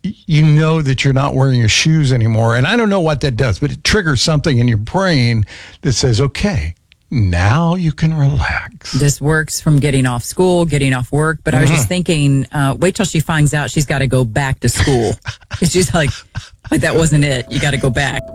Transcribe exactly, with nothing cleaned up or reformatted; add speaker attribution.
Speaker 1: you know that you're not wearing your shoes anymore. And I don't know what that does, but it triggers something in your brain that says, okay, now you can relax.
Speaker 2: This works from getting off school, getting off work. But I was mm-hmm. just thinking, uh, wait till she finds out she's got to go back to school. She's like, but that wasn't it. You got to go back.